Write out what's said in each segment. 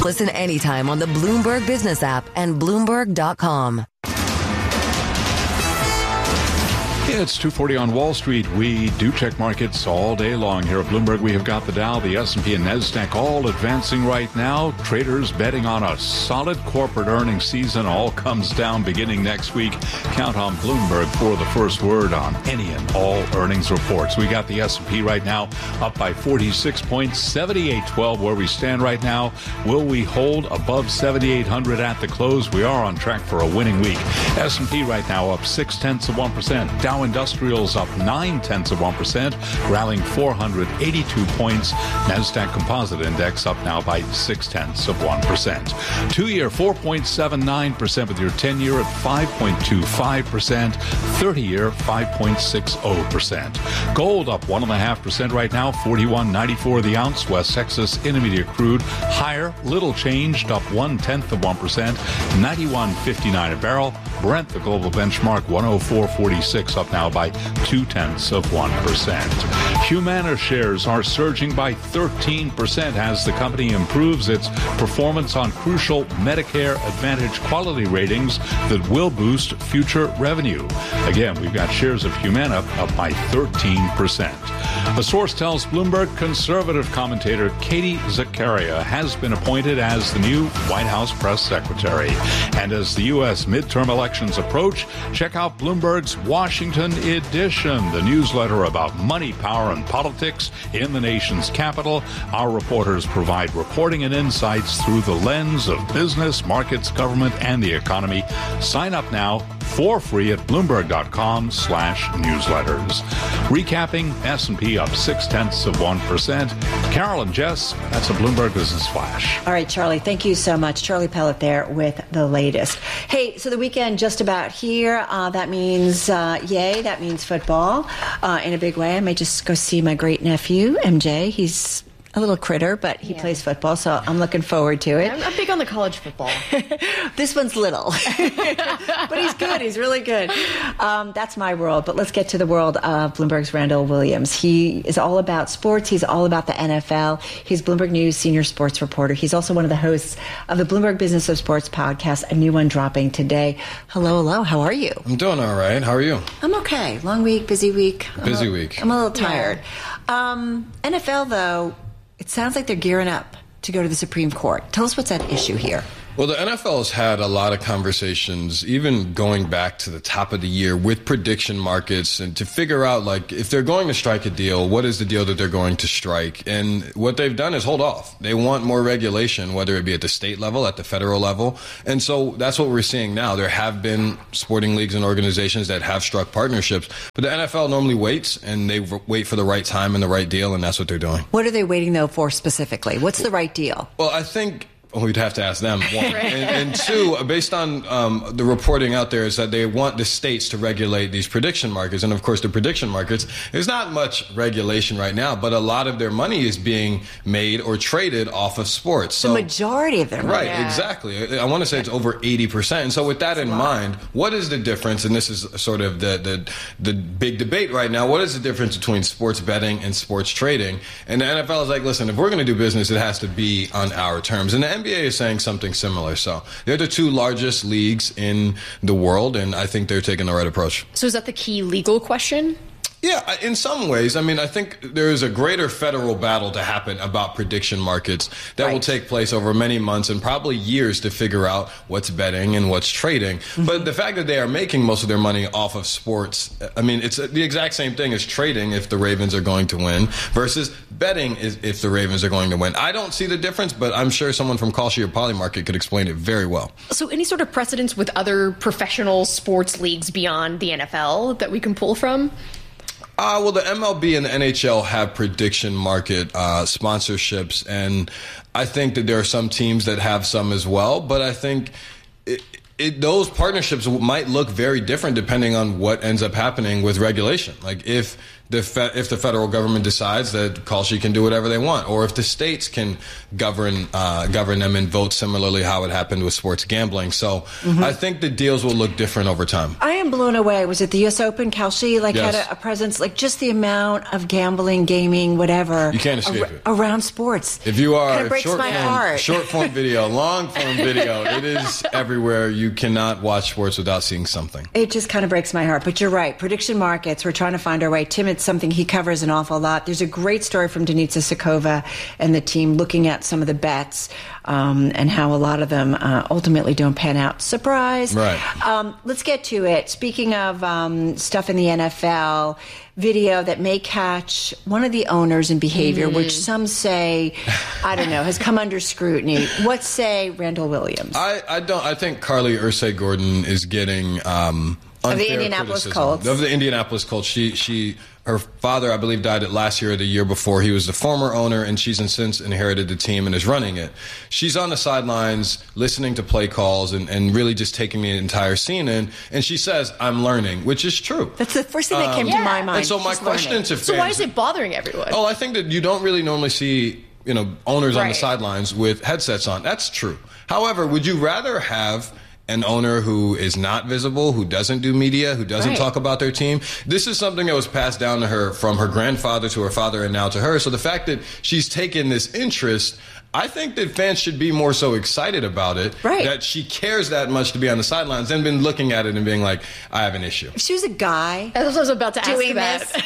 Listen anytime on the Bloomberg Business app and Bloomberg.com. It's 2:40 on Wall Street. We do check markets all day long here at Bloomberg. We have got the Dow, the S&P, and NASDAQ all advancing right now. Traders betting on a solid corporate earnings season. All comes down beginning next week. Count on Bloomberg for the first word on any and all earnings reports. We got the S&P right now up by 46 points, 78.12 where we stand right now. Will we hold above 7,800 at the close? We are on track for a winning week. S&P right now up 0.6%. Dow Industrials up 0.9%, rallying 482 points. NASDAQ Composite Index up now by 0.6%. 2-year 4.79% with your 10-year at 5.25%, 30-year 5.60%. Gold up 1.5% right now, 41.94 the ounce. West Texas Intermediate crude higher, little changed, up 0.1%, 91.59 a barrel. Brent, the global benchmark, 104.46, up now by 0.2%. Humana shares are surging by 13% as the company improves its performance on crucial Medicare Advantage quality ratings that will boost future revenue. Again, we've got shares of Humana up by 13%. A source tells Bloomberg conservative commentator Katie Zakaria has been appointed as the new White House press secretary. And as the U.S. midterm elections approach, check out Bloomberg's Washington edition, the newsletter about money, power, and politics in the nation's capital. Our reporters provide reporting and insights through the lens of business, markets, government, and the economy. Sign up now for free at Bloomberg.com/newsletters. Recapping, S&P up 0.6%. Carol and Jess, that's a Bloomberg Business Flash. All right, Charlie, thank you so much. Charlie Pellet there with the latest. Hey, so the weekend just about here. That means, that means football in a big way. I may just go see my great nephew, MJ. He's a little critter, but he plays football, so I'm looking forward to it. I'm big on the college football. This one's little, but he's good. He's really good. That's my world, but let's get to the world of Bloomberg's Randall Williams. He is all about sports. He's all about the NFL. He's Bloomberg News senior sports reporter. He's also one of the hosts of the Bloomberg Business of Sports podcast, a new one dropping today. Hello. How are you? I'm doing all right. How are you? I'm okay. Long week, busy week. Busy week. I'm a little tired. NFL, though, it sounds like they're gearing up to go to the Supreme Court. Tell us what's at issue here. Well, the NFL has had a lot of conversations, even going back to the top of the year, with prediction markets and to figure out, like, if they're going to strike a deal, what is the deal that they're going to strike? And what they've done is hold off. They want more regulation, whether it be at the state level, at the federal level. And so that's what we're seeing now. There have been sporting leagues and organizations that have struck partnerships, but the NFL normally waits, and they wait for the right time and the right deal, and that's what they're doing. What are they waiting, though, for specifically? What's the right deal? Well, I think we'd have to ask them, one. And two, based on the reporting out there, is that they want the states to regulate these prediction markets. And, of course, the prediction markets, there's not much regulation right now, but a lot of their money is being made or traded off of sports. So, the majority of their money. Right, exactly. I want to say it's over 80%. And so with that in mind, what is the difference? And this is sort of the big debate right now. What is the difference between sports betting and sports trading? And the NFL is like, listen, if we're going to do business, it has to be on our terms. And the NBA is saying something similar. So they're the two largest leagues in the world, and I think they're taking the right approach. So is that the key legal question? Yeah, in some ways. I mean, I think there is a greater federal battle to happen about prediction markets that will take place over many months and probably years to figure out what's betting and what's trading. Mm-hmm. But the fact that they are making most of their money off of sports, I mean, it's the exact same thing as trading if the Ravens are going to win versus betting if the Ravens are going to win. I don't see the difference, but I'm sure someone from Kalshi or Polymarket could explain it very well. So any sort of precedents with other professional sports leagues beyond the NFL that we can pull from? Well, the MLB and the NHL have prediction market sponsorships, and I think that there are some teams that have some as well, but I think those partnerships might look very different depending on what ends up happening with regulation. Like if if the federal government decides that Kalshi can do whatever they want, or if the states can govern them and vote similarly how it happened with sports gambling. So I think the deals will look different over time. I am blown away. Was it the U.S. Open? Kalshi Yes. had a presence, just the amount of gambling, gaming, whatever. You can't escape it. Around sports. If you are Kinda breaks my heart. short form video, long form video, it is everywhere. You cannot watch sports without seeing something. It just kind of breaks my heart. But you're right. Prediction markets, we're trying to find our way. Tim, it's something he covers an awful lot. There's a great story from Denitsa Sokova and the team looking at some of the bets and how a lot of them ultimately don't pan out. Surprise. Right. Let's get to it. Speaking of stuff in the NFL, video that may catch one of the owners in behavior, which some say, I don't know, has come under scrutiny. What say Randall Williams? I think Carly Ursay-Gordon is getting unfair Of the Indianapolis criticism. Colts. Of the Indianapolis Colts. Her father, I believe, died last year or the year before. He was the former owner, and she's since inherited the team and is running it. She's on the sidelines listening to play calls and really just taking the entire scene in. And she says, I'm learning, which is true. That's the first thing that came to my mind. And so my question to fans... So why is it bothering everyone? Oh, I think that you don't really normally see, owners on the sidelines with headsets on. That's true. However, would you rather have an owner who is not visible, who doesn't do media, who doesn't talk about their team? This is something that was passed down to her from her grandfather to her father and now to her. So the fact that she's taken this interest, I think that fans should be more so excited about it, that she cares that much to be on the sidelines than been looking at it and being like, I have an issue. If she was a guy That's what I was about to ask doing that. this,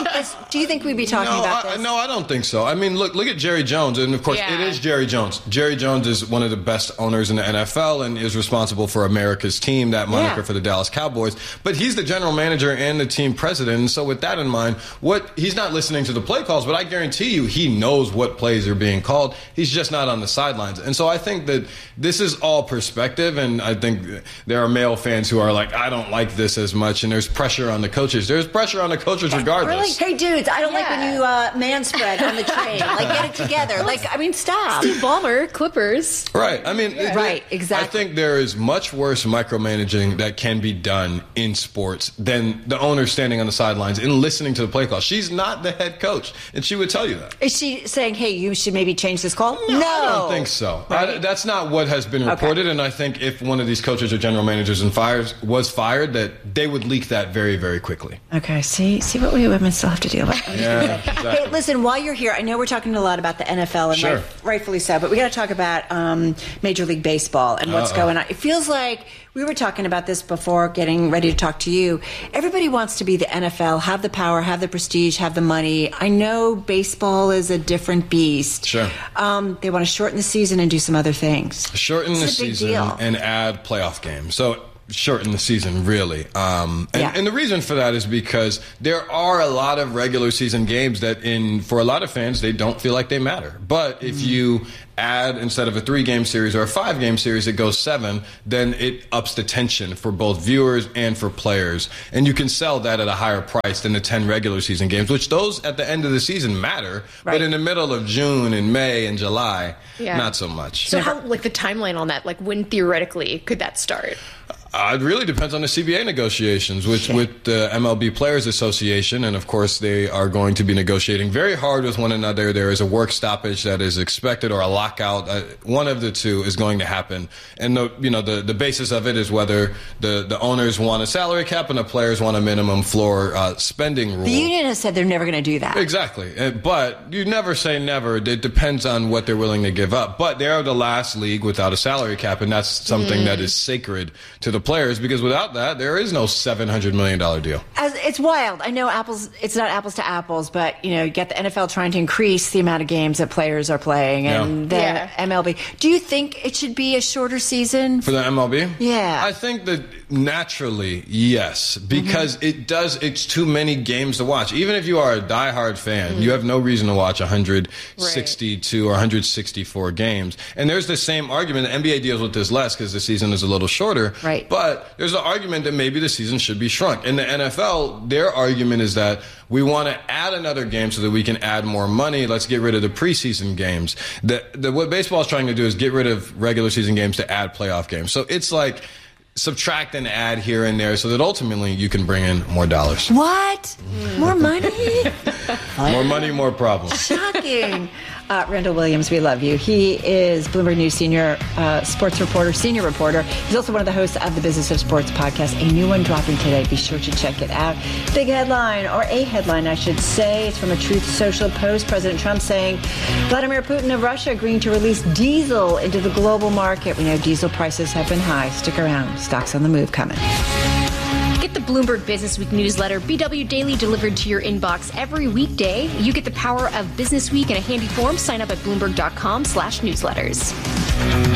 do you think we'd be talking about this? No, I don't think so. I mean, look at Jerry Jones. And, of course, it is Jerry Jones. Jerry Jones is one of the best owners in the NFL and is responsible for America's team, that moniker for the Dallas Cowboys. But he's the general manager and the team president. And so with that in mind, he's not listening to the play calls, but I guarantee you he knows what plays are being called. He's just not on the sidelines. And so I think that this is all perspective, and I think there are male fans who are like, I don't like this as much, and there's pressure on the coaches. There's pressure on the coaches regardless. Hey, dudes, I don't like when you manspread on the train. Get it together. Stop. Steve Ballmer, Clippers. Right. I mean, right, exactly. I think there is much worse micromanaging that can be done in sports than the owner standing on the sidelines and listening to the play call. She's not the head coach, and she would tell you that. Is she saying, hey, you should maybe change this call? No. I don't think so. Right? That's not what has been reported, and I think if one of these coaches or general managers was fired, that they would leak that very, very quickly. Okay, see what we women still have to deal with. Yeah, exactly. Hey, listen, while you're here, I know we're talking a lot about the NFL, and rightfully so, but we got to talk about Major League Baseball and what's going on. It feels like we were talking about this before getting ready to talk to you. Everybody wants to be the NFL, have the power, have the prestige, have the money. I know baseball is a different beast. Sure. They want to shorten the season and do some other things. Shorten the season and add playoff games. So shorten the season, really. And the reason for that is because there are a lot of regular season games that for a lot of fans, they don't feel like they matter. But if you add, instead of a 3-game series or a 5-game series, it goes 7, then it ups the tension for both viewers and for players. And you can sell that at a higher price than the 10 regular season games, which those at the end of the season matter. Right. But in the middle of June and May and July, not so much. So how, the timeline on that, when theoretically could that start? It really depends on the CBA negotiations with the MLB Players Association, and of course they are going to be negotiating very hard with one another. There is a work stoppage that is expected, or a lockout. One of the two is going to happen, and the basis of it is whether the owners want a salary cap and the players want a minimum floor spending rule. The union has said they're never going to do that. Exactly, but you never say never. It depends on what they're willing to give up. But they are the last league without a salary cap, and that's something that is sacred to the players, because without that, there is no $700 million deal. It's wild. I know it's not apples to apples, but you get the NFL trying to increase the amount of games that players are playing, and the MLB. Do you think it should be a shorter season for the MLB? Yeah, I think that naturally, yes, because it's too many games to watch. Even if you are a diehard fan, you have no reason to watch 162 or 164 games. And there's the same argument. The NBA deals with this less because the season is a little shorter. Right. But there's an argument that maybe the season should be shrunk. In the NFL, their argument is that we want to add another game so that we can add more money. Let's get rid of the preseason games. What baseball is trying to do is get rid of regular season games to add playoff games. So it's like subtract an ad here and there so that ultimately you can bring in more dollars. What? More money? More money, more problems. Shocking. Randall Williams, we love you. He is Bloomberg News senior reporter. He's also one of the hosts of the Business of Sports podcast, a new one dropping today. Be sure to check it out. Big headline, or a headline, I should say. It's from a Truth Social post. President Trump saying Vladimir Putin of Russia agreeing to release diesel into the global market. We know diesel prices have been high. Stick around. Stocks on the move coming. Get the Bloomberg Business Week newsletter, BW Daily, delivered to your inbox every weekday. You get the power of Business Week in a handy form. Sign up at Bloomberg.com/newsletters.